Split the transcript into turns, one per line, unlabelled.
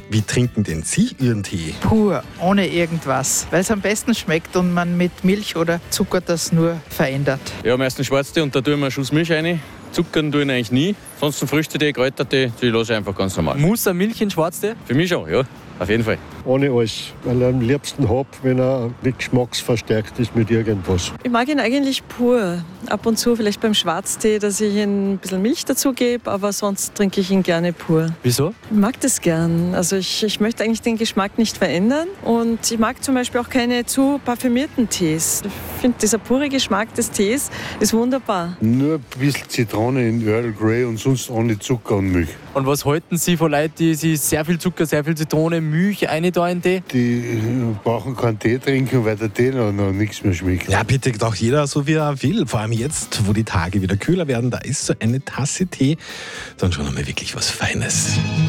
Wie trinken denn Sie Ihren Tee?
Pur, ohne irgendwas, weil es am besten schmeckt und man mit Milch oder Zucker das nur verändert.
Ja, meistens Schwarztee und da tue ich mir einen Schuss Milch rein. Zuckern tue ich eigentlich nie. Sonst Früchtetee, Kräutertee, die lasse ich einfach ganz normal.
Muss eine Milch in Schwarztee?
Für mich schon, ja. Auf jeden Fall.
Ohne alles, weil ich am liebsten habe, wenn er nicht geschmacksverstärkt ist mit irgendwas.
Ich mag ihn eigentlich pur. Ab und zu vielleicht beim Schwarztee, dass ich ein bisschen Milch dazu gebe, aber sonst trinke ich ihn gerne pur.
Wieso?
Ich mag das gern. Also ich möchte eigentlich den Geschmack nicht verändern und ich mag zum Beispiel auch keine zu parfümierten Tees. Ich finde, dieser pure Geschmack des Tees ist wunderbar.
Nur ein bisschen Zitrone in Earl Grey und sonst ohne Zucker und Milch.
Und was halten Sie von Leuten, die sich sehr viel Zucker, sehr viel Zitrone, Milch rein da in Tee?
Die brauchen keinen Tee trinken, weil der Tee noch nichts mehr schmeckt.
Ja, bitte doch jeder so, wie er will. Vor allem jetzt, wo die Tage wieder kühler werden, da ist so eine Tasse Tee dann schon einmal wirklich was Feines.